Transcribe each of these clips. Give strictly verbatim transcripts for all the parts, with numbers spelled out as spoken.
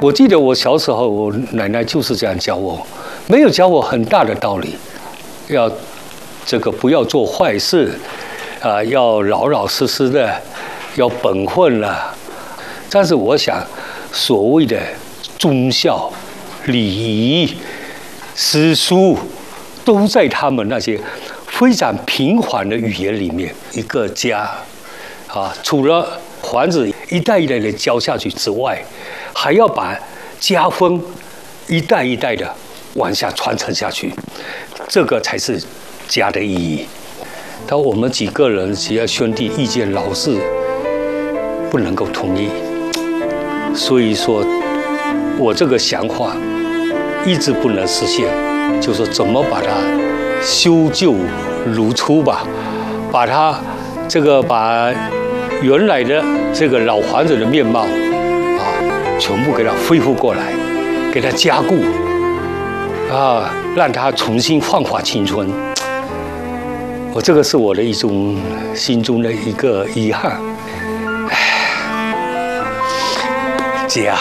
我记得我小时候，我奶奶就是这样教我，没有教我很大的道理，要这个不要做坏事，啊，要老老实实的，要本分了。但是我想，所谓的忠孝、礼仪、诗书，都在他们那些非常平缓的语言里面。一个家，啊，除了房子一代一代的教下去之外，还要把家风一代一代的往下传承下去，这个才是家的意义。当我们几个人只要兄弟意见老是不能够统一，所以说我这个想法一直不能实现，就是怎么把它修旧如初吧，把它这个把原来的这个老房子的面貌啊，全部给它恢复过来，给它加固啊，让它重新焕发青春。我这个是我的一种心中的一个遗憾。唉，家，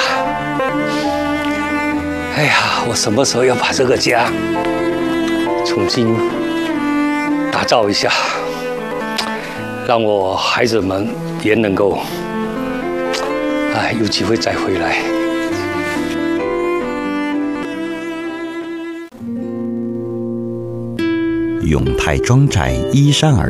哎呀，我什么时候要把这个家重新打造一下，让我孩子们也能够，哎，有机会再回来。 永泰庄宅依山而